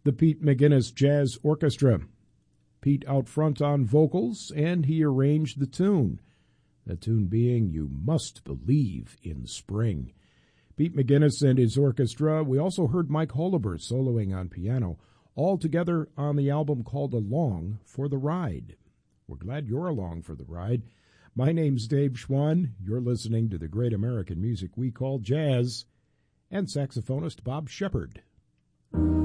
the Pete McGinnis Jazz Orchestra. Pete out front on vocals, and he arranged the tune. The tune being You Must Believe in Spring. Pete McGinnis and his orchestra. We also heard Mike Holliber soloing on piano, all together on the album called Along for the Ride. We're glad you're along for the ride. My name's Dave Schwann. You're listening to the great American music we call jazz, and saxophonist Bob Shepard.